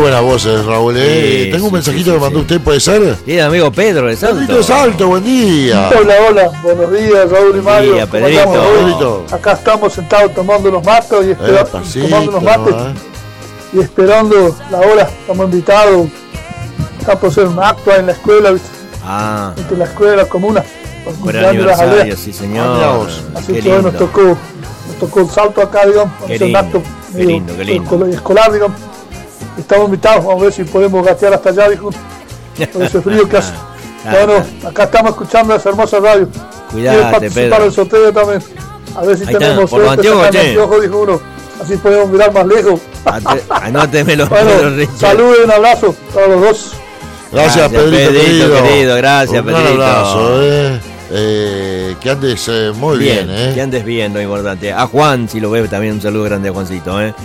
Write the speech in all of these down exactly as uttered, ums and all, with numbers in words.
buena voz, Raúl. ¿eh? Sí, Tengo un sí, mensajito sí, que sí, mandó sí. usted, ¿puede ser? Sí, amigo Pedro de Salto. Pedrito de Salto, buen día. Hola, hola, buenos días, Raúl y Mario. día, ¿Cómo Pedrito. andamos, Raúl? Pedrito. Acá estamos sentados tomando unos mates y espera- Eh, pasito, tomando unos mates ¿no? y esperando la hora. Estamos invitados. Está por ser un acto en la escuela, ¿viste? Ah, Entre la escuela y la comuna. Por por el cumpleaños de las aniversario, aldeas. sí Ah, mirá señor. vos. Así Qué que hoy lindo. nos tocó, nos tocó el salto acá, digamos. Vamos a Qué hacer un lindo, acto qué medio lindo, qué lindo. escol- escolar, digamos. Estamos invitados, vamos a ver si podemos gatear hasta allá, dijo. Por ese frío que hace. Ah, Bueno, acá estamos escuchando esa hermosa radio. Cuidate, Quiero participar Pedro. del sorteo también. A ver si Ahí está, tenemos por los suerte, anteojos, sacan che. anteojos, dijo uno. Así podemos mirar más lejos. Ate- Anótemelo, Pedro Bueno, Richard. saludos y un abrazo para los dos. Gracias, Gracias, Pedrito, Pedrito, querido. querido, gracias, Un gran Pedrito. abrazo, eh. Eh, que andes eh, muy bien, Bien, eh. que andes bien, lo importante. A Juan, si lo ves, también un saludo grande a Juancito. ¿eh?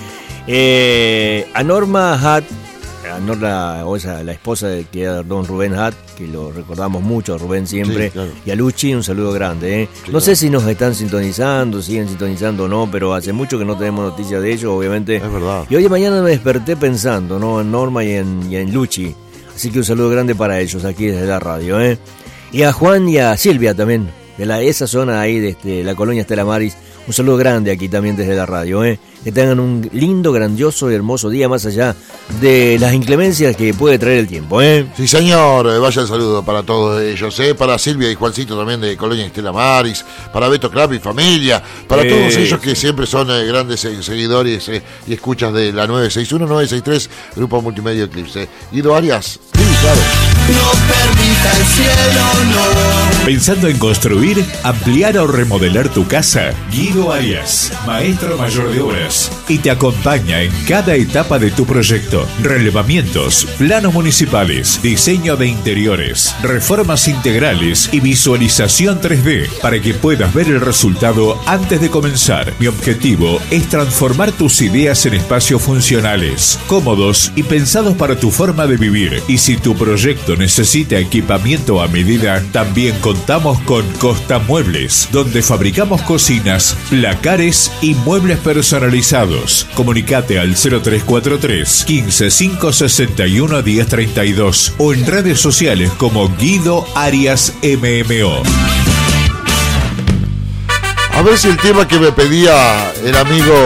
Eh, a Norma Hatt, a Norma, o esa, la esposa de que era don Rubén Hatt, que lo recordamos mucho, a Rubén siempre, Sí, claro. y a Luchi, un saludo grande. ¿eh? Sí, no claro. sé si nos están sintonizando, siguen sintonizando o no, pero hace mucho que no tenemos noticias de ellos, obviamente. Es verdad. Y hoy de mañana me desperté pensando, ¿no? En Norma y en, y en Luchi. Así que un saludo grande para ellos aquí desde la radio, ¿eh? Y a Juan y a Silvia también, de la, esa zona ahí, de este, la colonia Estela Maris. Un saludo grande aquí también desde la radio, ¿eh? Que tengan un lindo, grandioso y hermoso día más allá de las inclemencias que puede traer el tiempo, ¿eh? Sí, señor, eh, vaya el saludo para todos ellos, ¿eh? Para Silvia y Juancito también de Colonia Estela Maris, para Beto Clap y familia, para Sí, todos ellos sí. que siempre son eh, grandes eh, seguidores eh, y escuchas de la nueve seis uno nueve seis tres, Grupo Multimedia Eclipse. Guido Arias, sí, claro. No permita el cielo, no. ¿Pensando en construir, ampliar o remodelar tu casa? Guido Arias, maestro mayor de obras, y te acompaña en cada etapa de tu proyecto. Relevamientos, planos municipales, diseño de interiores, reformas integrales y visualización tres D para que puedas ver el resultado antes de comenzar. Mi objetivo es transformar tus ideas en espacios funcionales, cómodos y pensados para tu forma de vivir. Y si tu proyecto necesita equipamiento a medida, también contamos con Costa Muebles, donde fabricamos cocinas, placares y muebles personalizados. Comunicate al cero tres cuatro tres, quince, cinco sesenta y uno, diez treinta y dos o en redes sociales como Guido Arias M M O. A ver si el tema que me pedía el amigo